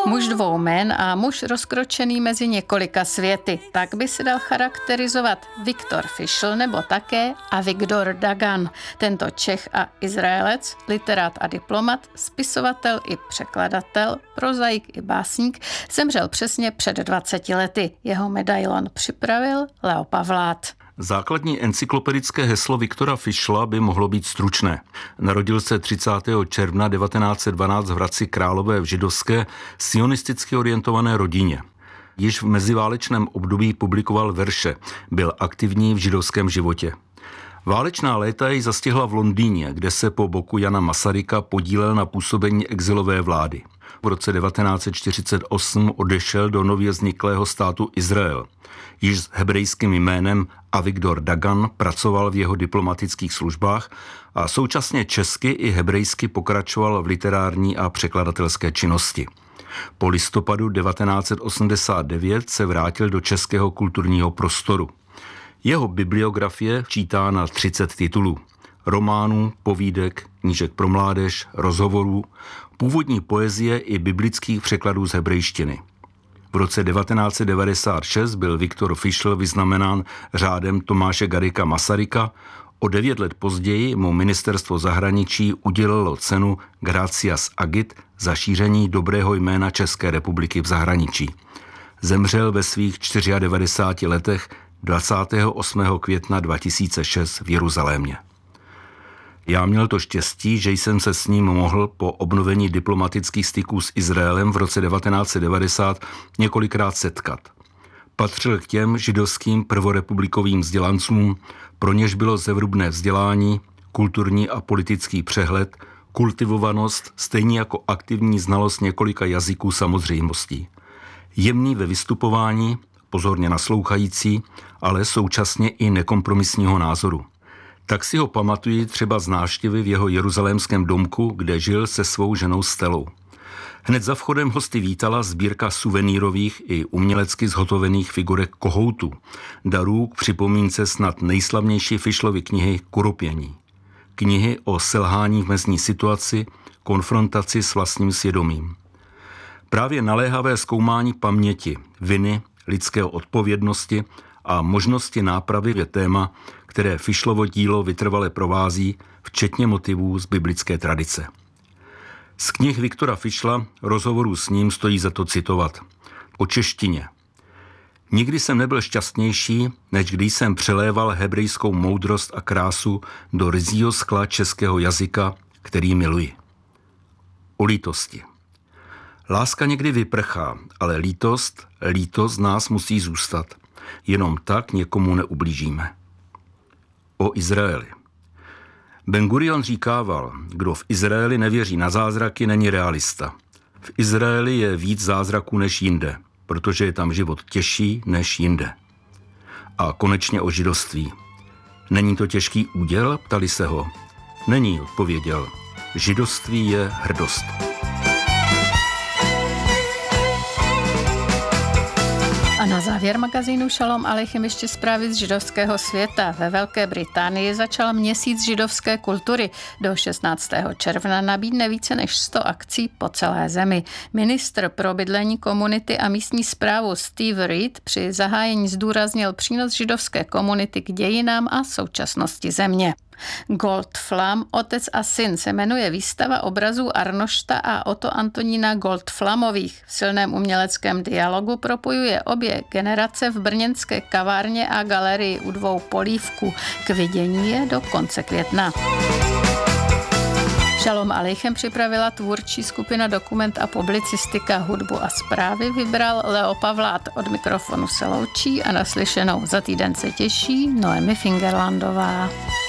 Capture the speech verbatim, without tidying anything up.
Muž dvou jmen a muž rozkročený mezi několika světy. Tak by se dal charakterizovat Viktor Fischl nebo také Avigdor Dagan. Tento Čech a Izraelec, literát a diplomat, spisovatel i překladatel, prozaik i básník, zemřel přesně před dvaceti lety. Jeho medailon připravil Leo Pavlát. Základní encyklopedické heslo Viktora Fischla by mohlo být stručné. Narodil se třicátého června devatenáct set dvanáct v Hradci Králové v židovské, sionisticky orientované rodině. Již v meziválečném období publikoval verše, byl aktivní v židovském životě. Válečná léta jej zastihla v Londýně, kde se po boku Jana Masaryka podílel na působení exilové vlády. V roce devatenáct set čtyřicet osm odešel do nově vzniklého státu Izrael. Již s hebrejským jménem Avigdor Dagan pracoval v jeho diplomatických službách a současně česky i hebrejsky pokračoval v literární a překladatelské činnosti. Po listopadu devatenáct set osmdesát devět se vrátil do českého kulturního prostoru. Jeho bibliografie čítá na třicet titulů. Románů, povídek, knížek pro mládež, rozhovorů, původní poezie i biblických překladů z hebrejštiny. V roce devatenáct set devadesát šest byl Viktor Fischl vyznamenán řádem Tomáše Garrigua Masaryka. O devět let později mu ministerstvo zahraničí udělilo cenu Gratias Agit za šíření dobrého jména České republiky v zahraničí. Zemřel ve svých devadesátých čtyřech letech dvacátého osmého května dva tisíce šest v Jeruzalémě. Já měl to štěstí, že jsem se s ním mohl po obnovení diplomatických styků s Izraelem v roce devatenáct set devadesát několikrát setkat. Patřil k těm židovským prvorepublikovým vzdělancům, pro něž bylo zevrubné vzdělání, kulturní a politický přehled, kultivovanost, stejně jako aktivní znalost několika jazyků samozřejmostí. Jemný ve vystupování, pozorně naslouchající, ale současně i nekompromisního názoru. Tak si ho pamatuji třeba z návštěvy v jeho jeruzalémském domku, kde žil se svou ženou Stelou. Hned za vchodem hosty vítala sbírka suvenýrových i umělecky zhotovených figurek kohoutů, darů k připomínce snad nejslavnější Fischlovy knihy Kuropění. Knihy o selhání v mezní situaci, konfrontaci s vlastním svědomím. Právě naléhavé zkoumání paměti, viny, lidské odpovědnosti a možnosti nápravy je téma, které Fischlovo dílo vytrvale provází, včetně motivů z biblické tradice. Z knih Viktora Fischla, rozhovorů s ním stojí za to citovat. O češtině. Nikdy jsem nebyl šťastnější, než když jsem přeléval hebrejskou moudrost a krásu do ryzího skla českého jazyka, který miluji. O lítosti. Láska někdy vyprchá, ale lítost, lítost z nás musí zůstat. Jenom tak někomu neublížíme. O Izraeli. Ben Gurion říkával, kdo v Izraeli nevěří na zázraky, není realista. V Izraeli je víc zázraků než jinde, protože je tam život těžší než jinde. A konečně o židovství. Není to těžký úděl? Ptali se ho. Není, odpověděl. Židovství je hrdost. A na závěr magazínu Šalom Aleichem ještě zprávy z židovského světa. Ve Velké Británii začal měsíc židovské kultury. Do šestnáctého června nabídne více než sto akcí po celé zemi. Ministr pro bydlení, komunity a místní správu Steve Reed při zahájení zdůraznil přínos židovské komunity k dějinám a současnosti země. Goldflam, otec a syn se jmenuje výstava obrazů Arnošta a Otto Antonína Goldflamových. V silném uměleckém dialogu propojuje obě generace v brněnské kavárně a galerii u dvou polívků. K vidění je do konce května. Šalom Aleichem připravila tvůrčí skupina Dokument a publicistika, hudbu a zprávy vybral Leo Pavlát. Od mikrofonu se loučí a naslyšenou za týden se těší Noemi Fingerlandová.